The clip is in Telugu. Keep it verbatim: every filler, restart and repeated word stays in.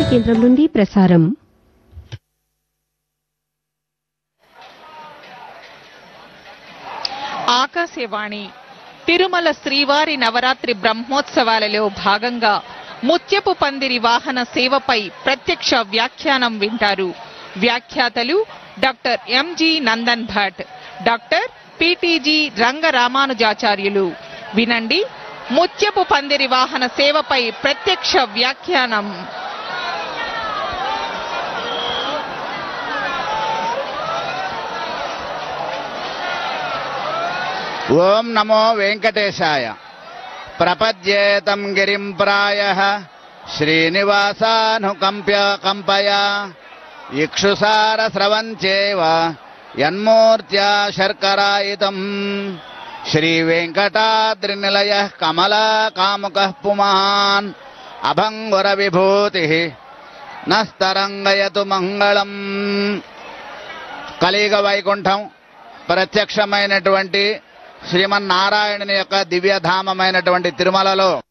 తిరుపతి కేంద్రం నుండి ప్రసారం. ఆకాశవాణి తిరుమల శ్రీవారి నవరాత్రి బ్రహ్మోత్సవాలలో భాగంగా ముత్యపు పందిరి వాహన సేవపై ప్రత్యక్ష వ్యాఖ్యానం వింటారు. వ్యాఖ్యాతలు doctor MG Nandan Bhatt, doctor PTG Rangaramanujacharyulu. వినండి, ముత్యపు పందిరి వాహన సేవపై ప్రత్యక్ష వ్యాఖ్యానం. ఓం నమో వెంకటేశాయ. ప్రపద్యేతం గిరిం ప్రాయః శ్రీనివాసానుకంప్య కంపయా ఇక్షుసార స్రవంచేవ యన్మూర్త్యా శర్కరాయితం శ్రీ వెంకటాద్రినిలయః కమలా కాముకః పుమాన్ అభంగుర విభూతిః నస్తరంగయతు మంగళం. కలియుగ వైకుంఠం ప్రత్యక్షమైనటువంటి శ్రీమన్నారాయణుని యొక్క దివ్యధామమైనటువంటి తిరుమలలో